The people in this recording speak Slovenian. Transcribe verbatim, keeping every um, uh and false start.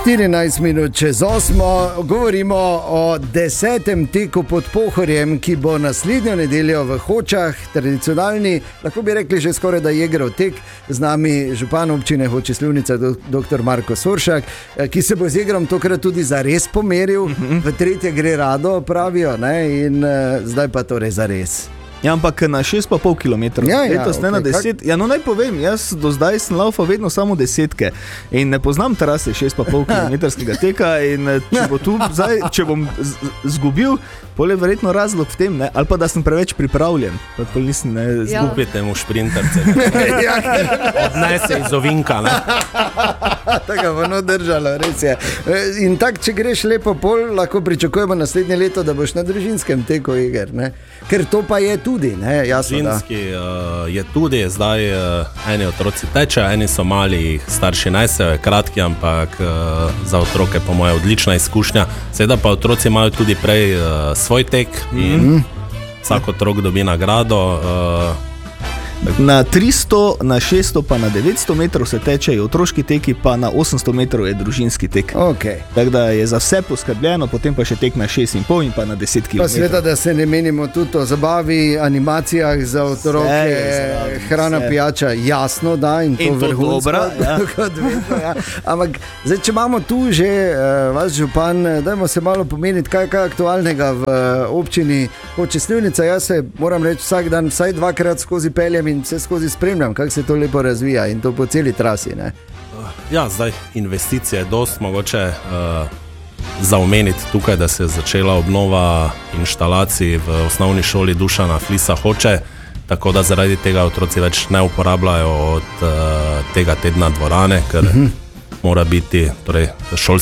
štirinajst minut čez osmo, govorimo o desetem teku pod Pohorjem, ki bo naslednjo nedeljo v Hočah, tradicionalni, lahko bi rekli že skoraj da Jegrov tek, z nami župan občine Hoče - Slivnica, doktor Marko Soršak, ki se bo z Jegrom tokrat tudi zares pomeril, v tretje gre rado, pravijo, ne? In uh, zdaj pa torej zares. Ja, ampak na šest pa pol kilometrov, ja, ja, letos ne okay, na deset. Kak... Ja, no naj povem, jaz do zdaj sem laufal vedno samo desetke in ne poznam trase šest pa pol kilometrskega teka in če, bo tu, zdaj, če bom zgubil, pol je verjetno razlog v tem, ne? Ali pa da sem preveč pripravljen. Nisem, ne, ja. Zgubite mu šprinterce. Odnese iz ovinka. Ne? Tako bo no držalo, res je. In tak, če greš lepo pol, lahko pričakujemo naslednje leto, da boš na družinskem teku iger, ne? Ker to pa je tudi, ne, jasno, Družinski uh, je tudi, zdaj uh, eni otroci tečejo, eni so mali, starši nesejo, kratki, ampak uh, za otroke po moje odlična izkušnja. Seveda pa otroci imajo tudi prej uh, svoj tek in mm-hmm. vsak otrok dobi nagrado. Uh, Na tristo, na šeststo pa na devetsto metrov se tečejo otroški teki, pa na osemsto metrov je družinski tek. Okay. Tako da je za vse poskrbljeno, potem pa še tek na šest in pol in pa na deset kilometrov. Pa sveta, da se ne menimo tudi o zabavi, animacijah za otroke, vse, hrana, vse. Pijača, jasno, da, in to, in to vrhunsko. Ja. Vedno, ja. Ampak zdaj, če imamo tu že uh, vas župan, dajmo se malo pomeniti, kaj je aktualnega v uh, občini Hoče - Slivnica. Jaz se moram reči vsak dan, vsaj dvakrat skozi peljem in vse skozi spremljam, kako se to lepo razvija in to po celi trasi, ne? Ja, zdaj investicije je dost mogoče uh, zaomeniti tukaj, da se je začela obnova inštalacij v osnovni šoli Dušana Flisa Hoče, tako da zaradi tega otroci več ne uporabljajo od uh, tega tedna dvorane, ker uh-huh. mora biti torej, šolski